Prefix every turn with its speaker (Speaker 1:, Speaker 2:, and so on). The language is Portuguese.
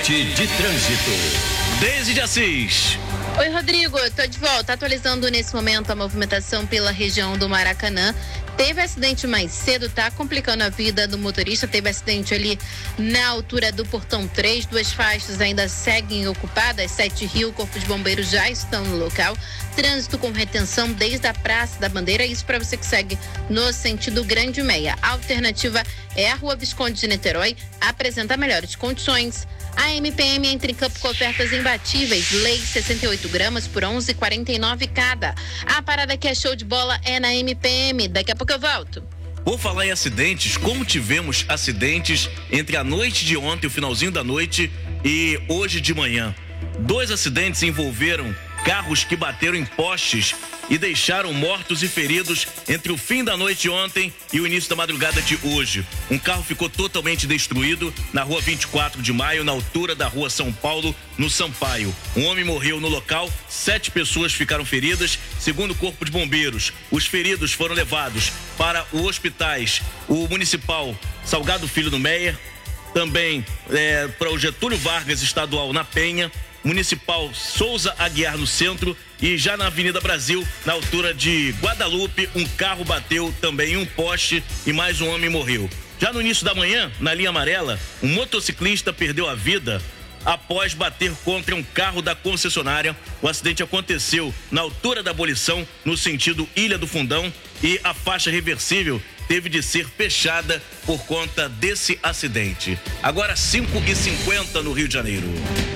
Speaker 1: De trânsito.
Speaker 2: Deise de Assis.
Speaker 3: Oi, Rodrigo, eu tô de volta, atualizando nesse momento a movimentação pela região do Maracanã. Teve acidente mais cedo, tá complicando a vida do motorista. Teve acidente ali na altura do Portão 3. 2 faixas ainda seguem ocupadas. 7 Rio, o Corpo de Bombeiros já estão no local. Trânsito com retenção desde a Praça da Bandeira. Isso para você que segue no sentido Grande Meia. A alternativa é a Rua Visconde de Niterói. Apresenta melhores condições. A MPM entra em campo com ofertas imbatíveis. Leite 68 gramas por 11,49 cada. A parada que é show de bola é na MPM. Daqui a pouco eu volto.
Speaker 2: Por falar em acidentes, como tivemos acidentes entre a noite de ontem, o finalzinho da noite, e hoje de manhã. 2 acidentes envolveram carros que bateram em postes e deixaram mortos e feridos entre o fim da noite de ontem e o início da madrugada de hoje. Um carro ficou totalmente destruído na rua 24 de maio, na altura da rua São Paulo, no Sampaio. Um homem morreu no local, 7 pessoas ficaram feridas, segundo o Corpo de Bombeiros. Os feridos foram levados para os hospitais, o municipal Salgado Filho do Meyer, também para o Getúlio Vargas Estadual na Penha, Municipal Souza Aguiar no centro, e já na Avenida Brasil, na altura de Guadalupe, um carro bateu também em um poste e mais um homem morreu. Já no início da manhã, na linha amarela, um motociclista perdeu a vida após bater contra um carro da concessionária. O acidente aconteceu na altura da Abolição, no sentido Ilha do Fundão, e a faixa reversível teve de ser fechada por conta desse acidente. Agora 5h50 no Rio de Janeiro.